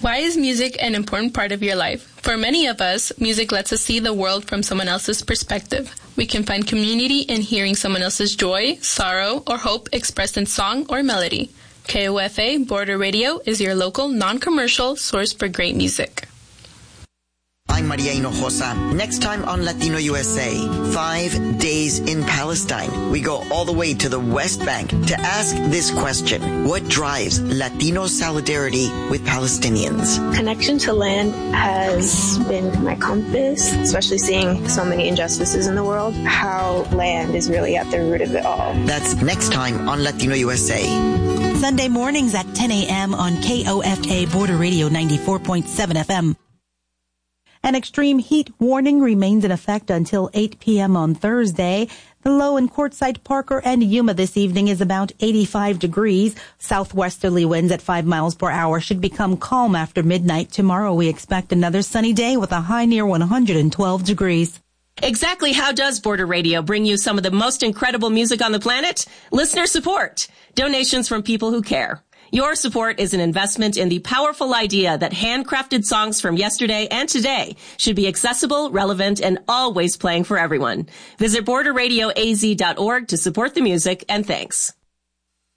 Why is music an important part of your life? For many of us, music lets us see the world from someone else's perspective. We can find community in hearing someone else's joy, sorrow, or hope expressed in song or melody. KOFA Border Radio is your local, non-commercial source for great music. I'm Maria Hinojosa. Next time on Latino USA, 5 days in Palestine. We go all the way to the West Bank to ask this question. What drives Latino solidarity with Palestinians? Connection to land has been my compass, especially seeing so many injustices in the world, how land is really at the root of it all. That's next time on Latino USA. Sunday mornings at 10 a.m. on KOFA Border Radio 94.7 FM. An extreme heat warning remains in effect until 8 p.m. on Thursday. The low in Quartzsite, Parker, and Yuma this evening is about 85 degrees. Southwesterly winds at 5 miles per hour should become calm after midnight. Tomorrow we expect another sunny day with a high near 112 degrees. Exactly how does Border Radio bring you some of the most incredible music on the planet? Listener support. Donations from people who care. Your support is an investment in the powerful idea that handcrafted songs from yesterday and today should be accessible, relevant, and always playing for everyone. Visit borderradioaz.org to support the music, and thanks.